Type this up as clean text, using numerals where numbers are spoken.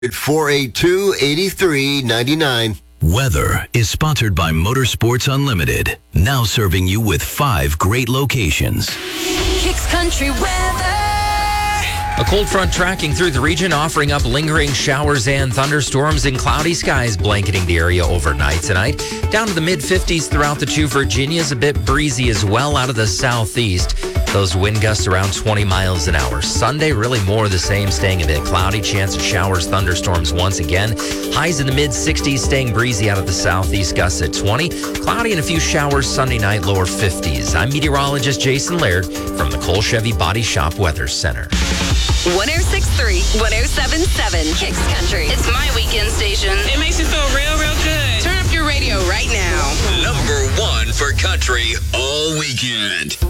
482-8399. Weather is sponsored by Motorsports Unlimited, now serving you with 5 great locations. Kicks Country weather. A cold front tracking through the region, offering up lingering showers and thunderstorms and cloudy skies blanketing the area overnight tonight. Down to the mid-50s throughout the two Virginias, a bit breezy as well out of the southeast. Those wind gusts around 20 miles an hour. Sunday, really more of the same, staying a bit cloudy. Chance of showers, thunderstorms once again. Highs in the mid-60s, staying breezy out of the southeast, gusts at 20. Cloudy and a few showers Sunday night, lower 50s. I'm meteorologist Jason Laird from the Cole Chevy Body Shop Weather Center. 1063, 1077, Kicks Country. It's my weekend station. It makes you feel real, real good. Turn up your radio right now. Number 1 for country all weekend.